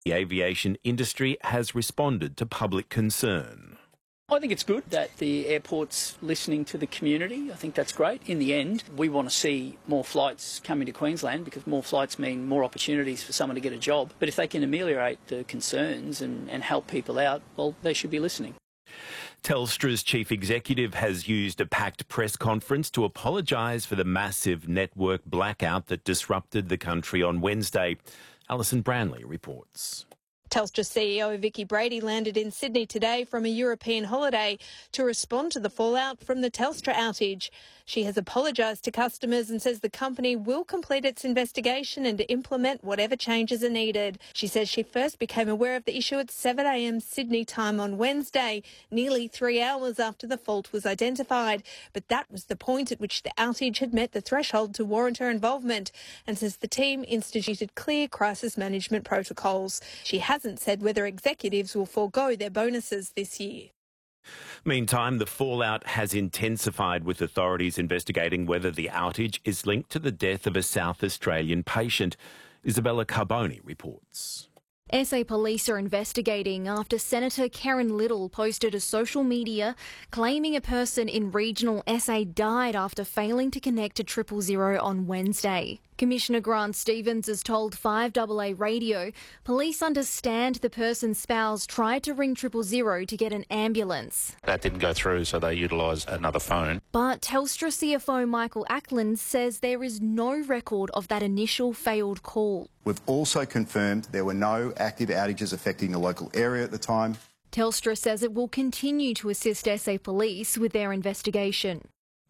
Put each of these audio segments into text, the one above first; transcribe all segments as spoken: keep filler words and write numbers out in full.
The aviation industry has responded to public concern. I think it's good that the airport's listening to the community. I think that's great. In the end, we want to see more flights coming to Queensland because more flights mean more opportunities for someone to get a job. But if they can ameliorate the concerns and, and help people out, well, they should be listening. Telstra's chief executive has used a packed press conference to apologise for the massive network blackout that disrupted the country on Wednesday. Alison Branley reports. Telstra C E O Vicki Brady landed in Sydney today from a European holiday to respond to the fallout from the Telstra outage. She has apologised to customers and says the company will complete its investigation and implement whatever changes are needed. She says she first became aware of the issue at seven a m Sydney time on Wednesday, nearly three hours after the fault was identified. But that was the point at which the outage had met the threshold to warrant her involvement, and says the team instituted clear crisis management protocols. She hasn't said whether executives will forego their bonuses this year. Meantime, the fallout has intensified, with authorities investigating whether the outage is linked to the death of a South Australian patient. Isabella Carboni reports. S A Police are investigating after Senator Karen Little posted to social media claiming a person in regional S A died after failing to connect to triple zero on Wednesday. Commissioner Grant Stevens has told five A A Radio police understand the person's spouse tried to ring triple zero to get an ambulance. That didn't go through, so they utilised another phone. But Telstra C F O Michael Ackland says there is no record of that initial failed call. We've also confirmed there were no active outages affecting the local area at the time. Telstra says it will continue to assist S A Police with their investigation.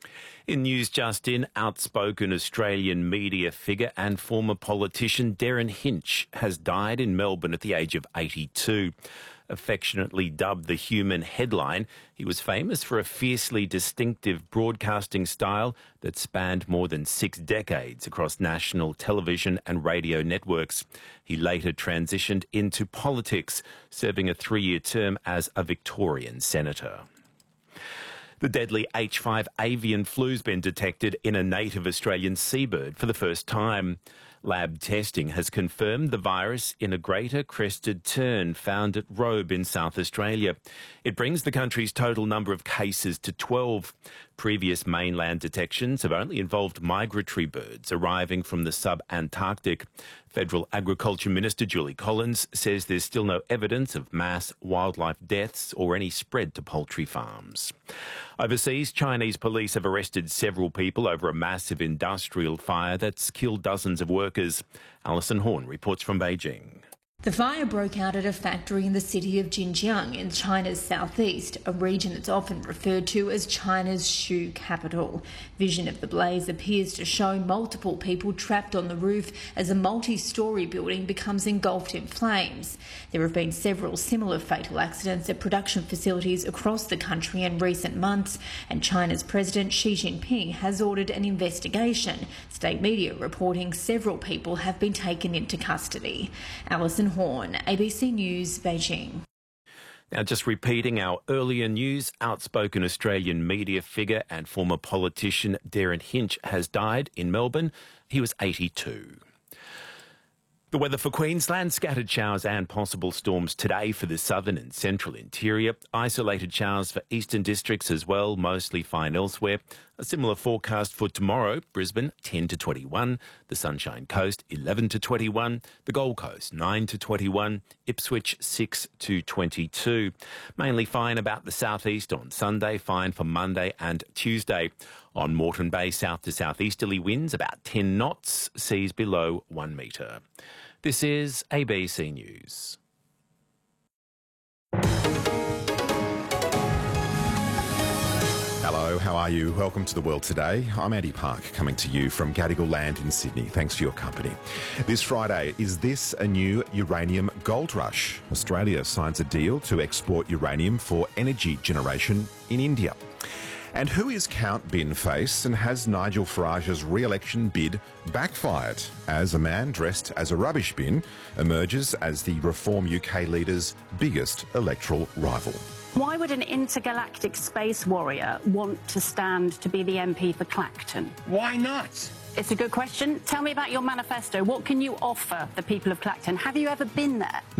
In news just in, outspoken Australian media figure and former politician Derryn Hinch has died in Melbourne at the age of eighty-two. Affectionately dubbed the Human Headline, he was famous for a fiercely distinctive broadcasting style that spanned more than six decades across national television and radio networks. He later transitioned into politics, serving a three-year term as a Victorian senator. The deadly H five avian flu's been detected in a native Australian seabird for the first time. Lab testing has confirmed the virus in a greater crested tern found at Robe in South Australia. It brings the country's total number of cases to twelve. Previous mainland detections have only involved migratory birds arriving from the sub-Antarctic. Federal Agriculture Minister Julie Collins says there's still no evidence of mass wildlife deaths or any spread to poultry farms. Overseas, Chinese police have arrested several people over a massive industrial fire that's killed dozens of workers. Alison Horn reports from Beijing. The fire broke out at a factory in the city of Xinjiang in China's southeast, a region that's often referred to as China's shoe capital. Vision of the blaze appears to show multiple people trapped on the roof as a multi-storey building becomes engulfed in flames. There have been several similar fatal accidents at production facilities across the country in recent months, and China's President Xi Jinping has ordered an investigation. State media reporting several people have been taken into custody. Alison Horn, A B C News, Beijing. Now, just repeating our earlier news, outspoken Australian media figure and former politician Derryn Hinch has died in Melbourne. He was eighty-two. The weather for Queensland: scattered showers and possible storms today for the southern and central interior. Isolated showers for eastern districts as well, mostly fine elsewhere. A similar forecast for tomorrow: Brisbane ten to twenty-one, the Sunshine Coast eleven to twenty-one, the Gold Coast nine to twenty-one, Ipswich six to twenty-two. Mainly fine about the southeast on Sunday, fine for Monday and Tuesday. On Moreton Bay, south to southeasterly winds about ten knots, seas below one metre. This is A B C News. Hello, how are you? Welcome to The World Today. I'm Andy Park, coming to you from Gadigal Land in Sydney. Thanks for your company. This Friday, is this a new uranium gold rush? Australia signs a deal to export uranium for energy generation in India. And who is Count Bin Face, and has Nigel Farage's re-election bid backfired as a man dressed as a rubbish bin emerges as the Reform U K leader's biggest electoral rival? Why would an intergalactic space warrior want to stand to be the M P for Clacton? Why not? It's a good question. Tell me about your manifesto. What can you offer the people of Clacton? Have you ever been there?